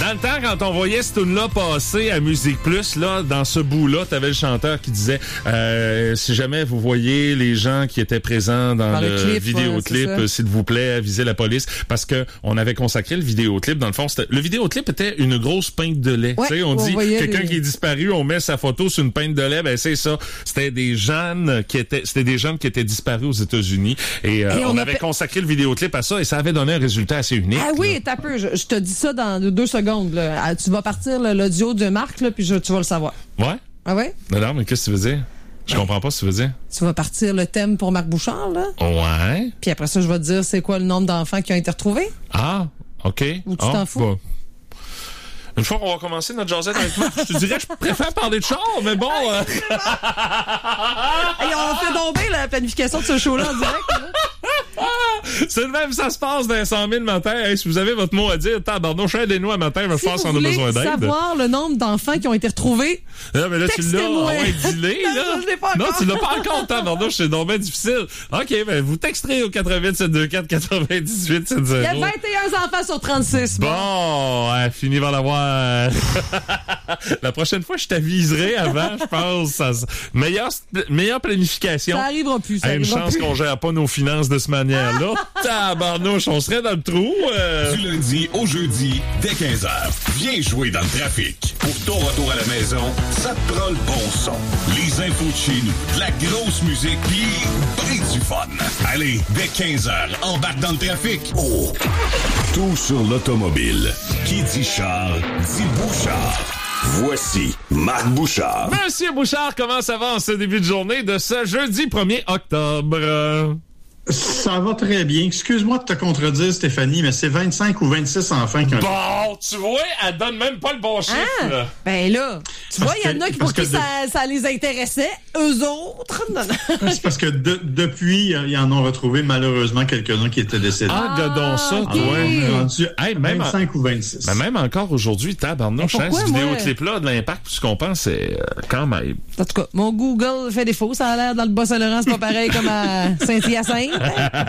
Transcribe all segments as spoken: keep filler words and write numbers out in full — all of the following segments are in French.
Dans le temps, quand on voyait ce tune-là passer à Musique Plus, là, dans ce bout-là, t'avais le chanteur qui disait euh, si jamais vous voyez les gens qui étaient présents dans, dans le, le clip, vidéoclip, ouais, s'il vous plaît, avisez la police. Parce que on avait consacré le vidéoclip. Dans le fond, c'était, le vidéoclip était une grosse pinte de lait. Ouais, tu sais, on, on dit quelqu'un les... qui est disparu, on met sa photo sur une pinte de lait. Ben c'est ça. C'était des jeunes qui étaient, c'était des jeunes qui étaient disparus aux États-Unis. Et, euh, et on, on avait pe... consacré le vidéoclip à ça et ça avait donné un résultat assez unique. Ah oui, t'as peu. Je, je te dis ça dans deux secondes. Là. Tu vas partir là, l'audio de Marc, là, puis je, tu vas le savoir. Ouais? Ah ouais? Non, non, mais qu'est-ce que tu veux dire? Je ouais. comprends pas ce que tu veux dire. Tu vas partir le thème pour Marc Bouchard, là? Ouais. Puis après ça, je vais te dire c'est quoi le nombre d'enfants qui ont été retrouvés. Ah, OK. Ou tu ah, t'en fous? Bah. Une fois qu'on va commencer notre jasette avec Marc, je te dirais je préfère parler de char, mais bon... Euh... hey, on fait tomber la planification de ce show-là en direct. Là. C'est le même, ça se passe dans cent mille matin. Hey, si vous avez votre mot à dire, tabarnouche, aidez-nous un matin, je si pense qu'on a besoin d'aide. Si vous voulez savoir le nombre d'enfants qui ont été retrouvés, non, mais là, tu l'as, ah ouais, dis-le, non, là. Je l'ai pas non, encore. tu l'as pas encore, tabarnouche, c'est donc bien difficile. OK, ben, vous texterez au quatre-huit sept deux quatre quatre-vingt-dix-huit sept zéro. Il y a vingt et un enfants sur trente-six. Bon, bon ouais, fini par l'avoir. La prochaine fois, je t'aviserai avant, je pense. Ça, meilleure, meilleure planification. Ça arrivera plus, ça hey, arrivera Une chance plus. qu'on gère pas nos finances de cette manière-là. Tabarnouche, on serait dans le trou. Euh... Du lundi au jeudi, dès quinze heures. Viens jouer dans le trafic. Pour ton retour à la maison, ça te prend le bon son. Les infos de chez nous, de la grosse musique, pis ben du fun. Allez, dès quinze heures, embarque dans le trafic. Oh! Tout sur l'automobile. Qui dit char, dit Bouchard. Voici Marc Bouchard. Monsieur Bouchard, comment ça va en ce début de journée de ce jeudi premier octobre? Ça va très bien. Excuse-moi de te contredire, Stéphanie, mais c'est vingt-cinq ou vingt-six enfants qui ont... Bon, tu vois, elle donne même pas le bon chiffre. Ah, là. Ben là, tu vois, il y en a qui pour qui de... ça, ça les intéressait. Eux autres, non, non. C'est parce que de, depuis, ils en ont retrouvé malheureusement quelques-uns qui étaient décédés. Ah, gadons ça, okay. toi. Rendu hey, même vingt-cinq en... ou vingt-six. Ben même encore aujourd'hui, tabarnouche, hein, ce moi... vidéoclip-là, de l'impact, ce qu'on pense, c'est euh, quand même... En tout cas, mon Google fait défaut. Ça a l'air dans le Bas-Saint-Laurent, c'est pas pareil comme à Saint-Hyacinthe.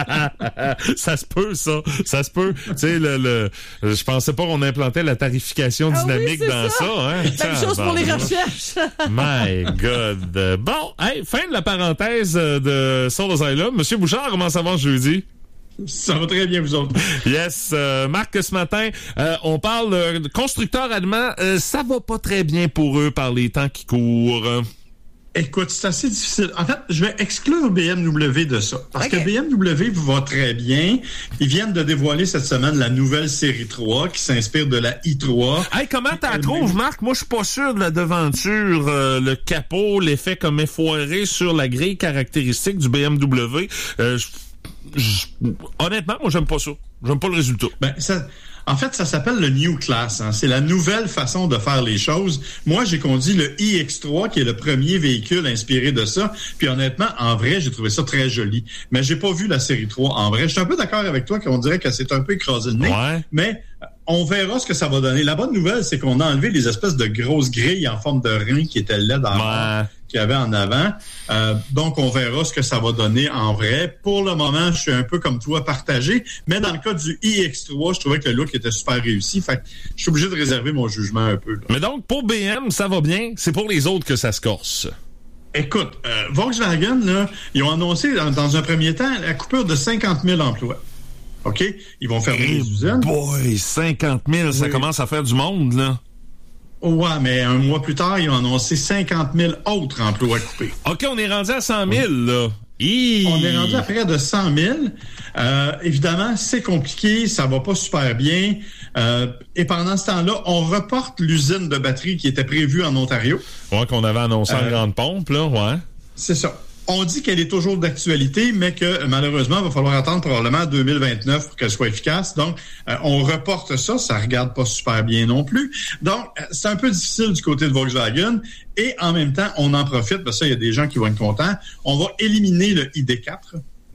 Ça se peut, ça. Ça se peut. Tu sais, le, le, je pensais pas qu'on implantait la tarification ah dynamique oui, dans ça. ça. Hein? Même chose pour les recherches. My God. Bon, hey, fin de la parenthèse de Soul Asylum. Monsieur Bouchard, comment ça va jeudi? Ça va très bien, vous autres. Yes. Euh, Marc, ce matin, euh, on parle euh, de constructeurs allemands. Euh, ça va pas très bien pour eux par les temps qui courent. Écoute, c'est assez difficile. En fait, je vais exclure B M W de ça. Parce okay. que B M W va très bien. Ils viennent de dévoiler cette semaine la nouvelle série trois qui s'inspire de la i trois. Hey, comment t'en trouves, Marc? Moi, je suis pas sûr de la devanture, euh, le capot, l'effet comme effoiré sur la grille caractéristique du B M W. Euh, j- j- honnêtement, moi, j'aime pas ça. J'aime pas le résultat. Ben, ça... En fait, ça s'appelle le New Class. Hein. C'est la nouvelle façon de faire les choses. Moi, j'ai conduit le i X trois, qui est le premier véhicule inspiré de ça. Puis honnêtement, en vrai, j'ai trouvé ça très joli. Mais j'ai pas vu la série trois en vrai. Je suis un peu d'accord avec toi qu'on dirait que c'est un peu écrasé le nez. Ouais. Mais on verra ce que ça va donner. La bonne nouvelle, c'est qu'on a enlevé les espèces de grosses grilles en forme de rein qui étaient laides en ouais. qu'il y avait en avant. Euh, donc, on verra ce que ça va donner en vrai. Pour le moment, je suis un peu comme toi partagé, mais dans le cas du i X trois, je trouvais que le look était super réussi. Fait que je suis obligé de réserver mon jugement un peu. Là. Mais donc, pour B M, ça va bien. C'est pour les autres que ça se corse. Écoute, euh, Volkswagen, là, ils ont annoncé dans, dans un premier temps la coupure de cinquante mille emplois. OK? Ils vont fermer hey les usines. Boy, cinquante mille, oui. Ça commence à faire du monde, là. Ouais, mais un mois plus tard, ils ont annoncé cinquante mille autres emplois coupés. OK, on est rendu à cent mille, là. Hi. On est rendu à près de cent mille. Euh, évidemment, c'est compliqué, ça va pas super bien. Euh, et pendant ce temps-là, on reporte l'usine de batterie qui était prévue en Ontario. Ouais, qu'on avait annoncé en euh, grande pompe, là, ouais. C'est ça. On dit qu'elle est toujours d'actualité, mais que malheureusement, il va falloir attendre probablement deux mille vingt-neuf pour qu'elle soit efficace. Donc, euh, on reporte ça. Ça regarde pas super bien non plus. Donc, euh, c'est un peu difficile du côté de Volkswagen. Et en même temps, on en profite, parce que ça, il y a des gens qui vont être contents. On va éliminer le I D quatre.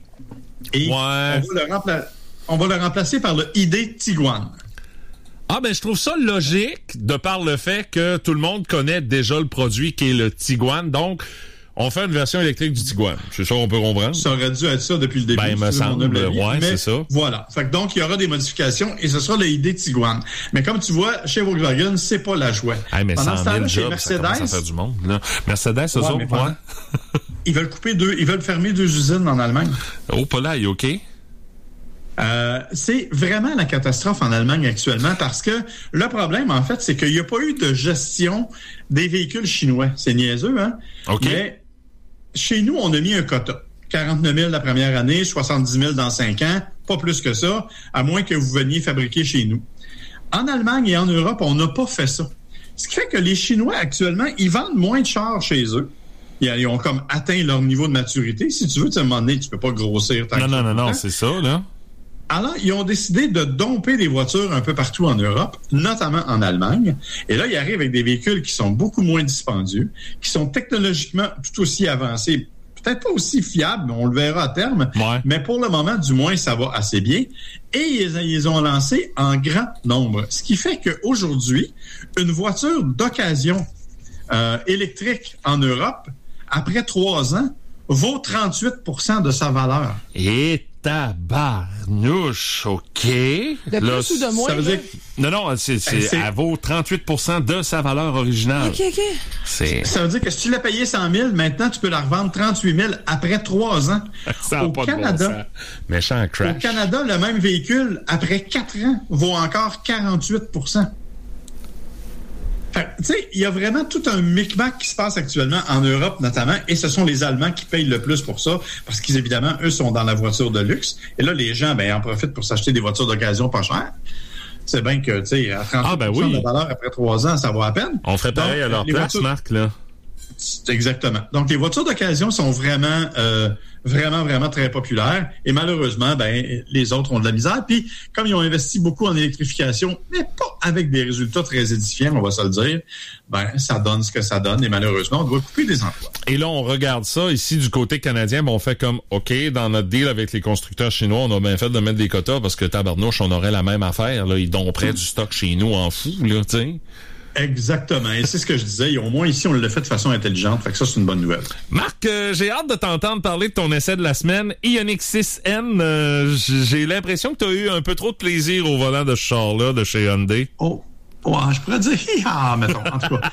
Et ouais. on, va le rempla- on va le remplacer par le I D Tiguan. Ah, ben, je trouve ça logique de par le fait que tout le monde connaît déjà le produit qui est le Tiguan. Donc, on fait une version électrique du Tiguan. C'est ça qu'on peut comprendre? Ça aurait dû être ça depuis le début. Ben, il me semble, ouais, c'est ça. Voilà. Fait que donc, il y aura des modifications et ce sera le I D Tiguan. Mais comme tu vois, chez Volkswagen, c'est pas la joie. Hey, mais pendant cent ce temps-là, mille chez jobs, Mercedes, ça commence à faire du monde, là. Mercedes, eux ouais, autres, pendant... ouais. Ils veulent couper deux, ils veulent fermer deux usines en Allemagne. Oh, pas là, OK? Euh, c'est vraiment la catastrophe en Allemagne actuellement parce que le problème, en fait, c'est qu'il n'y a pas eu de gestion des véhicules chinois. C'est niaiseux, hein? OK. Mais chez nous, on a mis un quota. quarante-neuf mille la première année, soixante-dix mille dans cinq ans, pas plus que ça, à moins que vous veniez fabriquer chez nous. En Allemagne et en Europe, on n'a pas fait ça. Ce qui fait que les Chinois, actuellement, ils vendent moins de chars chez eux. Ils ont comme atteint leur niveau de maturité. Si tu veux, tu à un moment donné, tu peux pas grossir. Non, non, non, non, c'est ça, là. Alors, ils ont décidé de domper des voitures un peu partout en Europe, notamment en Allemagne. Et là, ils arrivent avec des véhicules qui sont beaucoup moins dispendieux, qui sont technologiquement tout aussi avancés, peut-être pas aussi fiables, mais on le verra à terme. Ouais. Mais pour le moment, du moins, ça va assez bien. Et ils, ils ont lancé en grand nombre. Ce qui fait qu'aujourd'hui, une voiture d'occasion euh, électrique en Europe, après trois ans, vaut trente-huit pour cent de sa valeur. Et tabarnouche, OK. De plus là, ou de moins? Ça veut dire... Non, non, c'est, c'est, c'est... elle vaut trente-huit pour cent de sa valeur originale. OK, OK. C'est... Ça veut dire que si tu l'as payé cent mille, maintenant, tu peux la revendre trente-huit mille après trois ans. Ça Au pas Canada, de bon sens. Méchant crash. Au Canada, le même véhicule, après quatre ans, vaut encore quarante-huit pour cent. Tu sais, il y a vraiment tout un micmac qui se passe actuellement en Europe notamment, et ce sont les Allemands qui payent le plus pour ça, parce qu'ils, évidemment, eux, sont dans la voiture de luxe. Et là, les gens, ben, en profitent pour s'acheter des voitures d'occasion pas chères. C'est bien que, tu sais, à trente pour cent ah, ben oui. de valeur après trois ans, ça vaut à peine. On ferait pareil Donc, à leur place, voitures... Marc, là. Exactement. Donc, les voitures d'occasion sont vraiment, euh, vraiment, vraiment très populaires. Et malheureusement, ben, les autres ont de la misère. Puis, comme ils ont investi beaucoup en électrification, mais pas avec des résultats très édifiants, on va se le dire, ben, ça donne ce que ça donne. Et malheureusement, on doit couper des emplois. Et là, on regarde ça ici du côté canadien. Ben, on fait comme, OK, dans notre deal avec les constructeurs chinois, on a bien fait de mettre des quotas parce que tabarnouche, on aurait la même affaire. Là. Ils domperaient mmh. du stock chez nous en fou, là, tu sais. Exactement. Et c'est ce que je disais. Et au moins, ici, on l'a fait de façon intelligente. Fait que ça, c'est une bonne nouvelle. Marc, euh, j'ai hâte de t'entendre parler de ton essai de la semaine. Ioniq six N, euh, j'ai l'impression que tu as eu un peu trop de plaisir au volant de ce char-là, de chez Hyundai. Oh. Ouais, je pourrais dire, ah, mettons, en tout cas.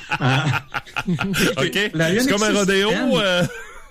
Euh, OK. C'est comme un rodéo. Euh...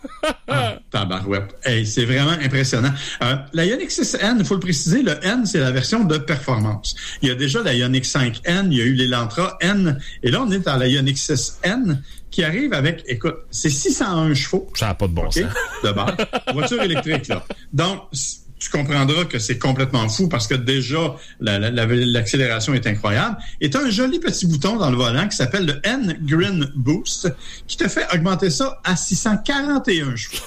ah, tabarouette. Hey, c'est vraiment impressionnant. Euh, la Ioniq six N, il faut le préciser, le N, c'est la version de performance. Il y a déjà la Ioniq cinq N, il y a eu l'Elantra N, et là, on est dans la Ioniq six N qui arrive avec, écoute, c'est six cent un chevaux. Ça n'a pas de bon okay, sens. De base. Voiture électrique, là. Donc, tu comprendras que c'est complètement fou parce que déjà, la, la, la, l'accélération est incroyable. Et tu as un joli petit bouton dans le volant qui s'appelle le N-Green Boost qui te fait augmenter ça à six cent quarante et un chevaux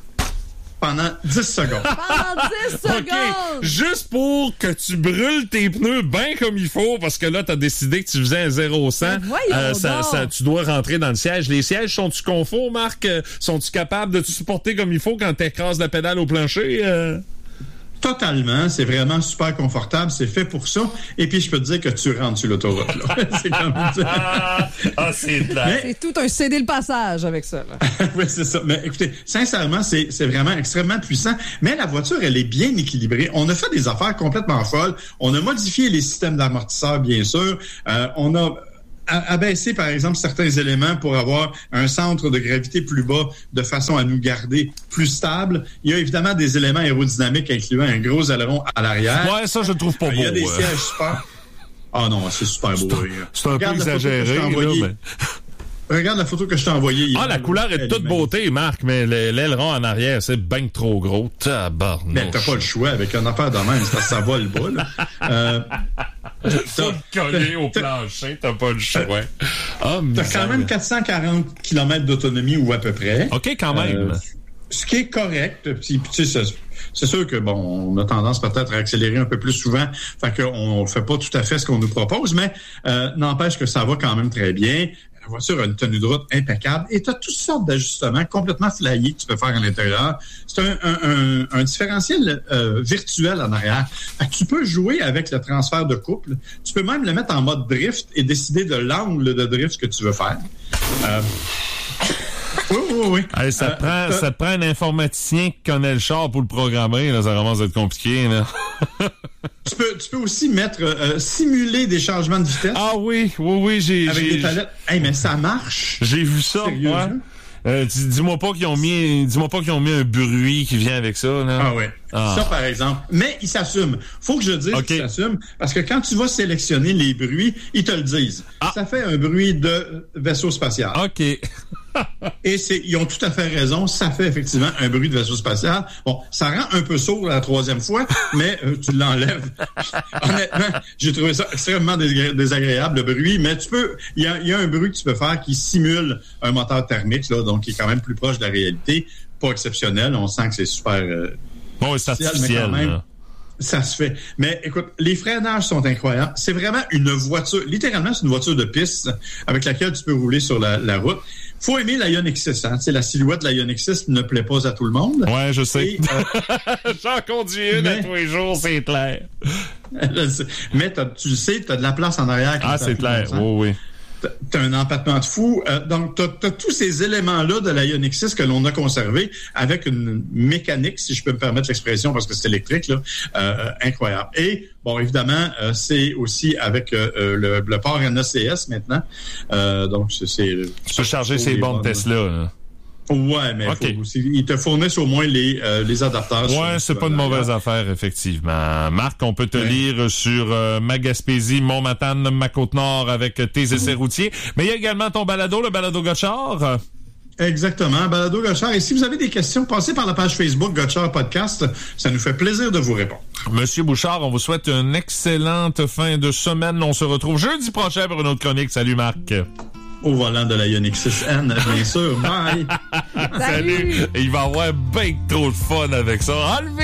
pendant dix secondes. Pendant dix secondes! OK, juste pour que tu brûles tes pneus bien comme il faut parce que là, tu as décidé que tu faisais un zéro cent. Euh, ça, ça, tu dois rentrer dans le siège. Les sièges, sont-tu confort, Marc? Sont-tu capables de te supporter comme il faut quand tu écrases la pédale au plancher? Euh... Totalement, c'est vraiment super confortable, c'est fait pour ça. Et puis je peux te dire que tu rentres sur l'autoroute là. C'est comme ah, ah, c'est Mais... c'est tout un céder le passage avec ça. Oui, c'est ça. Mais écoutez, sincèrement, c'est c'est vraiment extrêmement puissant. Mais la voiture, elle est bien équilibrée. On a fait des affaires complètement folles. On a modifié les systèmes d'amortisseurs, bien sûr. Euh, on a abaisser, par exemple, certains éléments pour avoir un centre de gravité plus bas de façon à nous garder plus stable. Il y a évidemment des éléments aérodynamiques incluant un gros aileron à l'arrière. Ouais, ça, je le trouve pas beau. Il y a des sièges super... Ah non, c'est super beau. C'est un, c'est un peu exagéré, là, mais... Regarde la photo que je t'ai envoyée. Ah, la couleur est de toute beauté, Marc, mais l'aileron en arrière, c'est ben trop gros. Tabarnouche. Mais t'as pas le choix avec un affaire de même, parce que ça va le bas, là. Euh, Faut te coller au plancher, t'as pas le choix. Oh, t'as quand même quatre cent quarante kilomètres d'autonomie, ou à peu près. OK, quand même. Euh, ce qui est correct. Puis, tu sais, c'est sûr que, bon, on a tendance peut-être à accélérer un peu plus souvent, fait qu'on ne fait pas tout à fait ce qu'on nous propose, mais euh, n'empêche que ça va quand même très bien. La voiture a une tenue de route impeccable et tu as toutes sortes d'ajustements complètement flyés que tu peux faire à l'intérieur. C'est un, un, un, un différentiel euh, virtuel en arrière. Fait que tu peux jouer avec le transfert de couple. Tu peux même le mettre en mode drift et décider de l'angle de drift que tu veux faire. Euh, Oui, oui, oui, oui. Hey, ça, euh, te prend, euh, ça te prend un informaticien qui connaît le char pour le programmer. Là, ça commence à être compliqué. Là. tu, peux, tu peux aussi mettre euh, simuler des changements de vitesse. Ah oui, oui, oui. J'ai, avec j'ai, des palettes. Hey, mais ça marche. J'ai vu ça. Ouais. Euh, dis, dis-moi pas qu'ils ont mis, dis-moi pas qu'ils ont mis un bruit qui vient avec ça, là. Ah ouais. Ah. Ça, par exemple. Mais ils s'assument. Faut que je dise okay. qu'ils s'assument. Parce que quand tu vas sélectionner les bruits, ils te le disent. Ah. Ça fait un bruit de vaisseau spatial. OK. Et c'est, ils ont tout à fait raison. Ça fait effectivement un bruit de vaisseau spatial. Bon, ça rend un peu sourd la troisième fois, mais euh, tu l'enlèves. Honnêtement, j'ai trouvé ça extrêmement désagréable, le bruit. Mais tu peux, il y a, y a un bruit que tu peux faire qui simule un moteur thermique, là, donc qui est quand même plus proche de la réalité. Pas exceptionnel. On sent que c'est super. Euh, bon, c'est artificiel. Mais quand même, ça se fait. Mais écoute, les freinages sont incroyables. C'est vraiment une voiture, littéralement, c'est une voiture de piste avec laquelle tu peux rouler sur la, la route. Faut aimer la Ioniq six, hein. Tu sais, la silhouette de la Ioniq six ne plaît pas à tout le monde. Ouais, je sais. Et, euh, J'en conduis une mais, à tous les jours, c'est clair. Mais tu le sais, tu as de la place en arrière. Ah, c'est clair. Oui, oui. T'as un empattement de fou. Euh, donc, t'as, t'as tous ces éléments-là de la Ioniq six que l'on a conservés avec une mécanique, si je peux me permettre l'expression, parce que c'est électrique, là, euh, incroyable. Et, bon, évidemment, euh, c'est aussi avec euh, le, le port N A C S maintenant. Euh, donc, c'est... c'est tu peux charger ces bornes Tesla, là. Ouais, mais okay. faut aussi, ils te fournissent au moins les, euh, les adapteurs. Ouais, c'est pas une mauvaise affaire, effectivement. Marc, on peut te ouais. lire sur euh, ma Gaspésie, mon Matane, ma Côte-Nord avec tes essais mmh. routiers. Mais il y a également ton balado, le balado Gotchard. Exactement, balado Gotchard. Et si vous avez des questions, passez par la page Facebook Gotchard Podcast. Ça nous fait plaisir de vous répondre. Monsieur Bouchard, on vous souhaite une excellente fin de semaine. On se retrouve jeudi prochain pour une autre chronique. Salut, Marc. Au volant de la Ioniq six N, bien sûr. Bye! Salut! Il va y avoir bien trop de fun avec ça. Enlevez